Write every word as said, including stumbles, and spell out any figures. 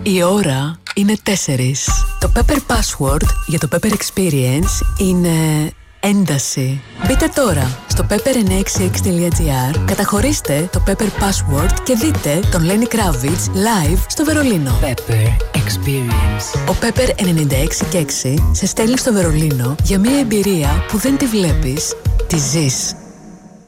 Η ώρα είναι τέσσερις. Το Pepper Password για το Pepper Experience είναι ένταση. Μπείτε τώρα στο pepper εννιακόσια εξήντα έξι τελεία gr, καταχωρήστε το Pepper Password και δείτε τον Lenny Kravitz live στο Βερολίνο. Pepper Experience. Ο Pepper ενενήντα έξι και έξι σε στέλνει στο Βερολίνο για μια εμπειρία που δεν τη βλέπεις, τη ζεις.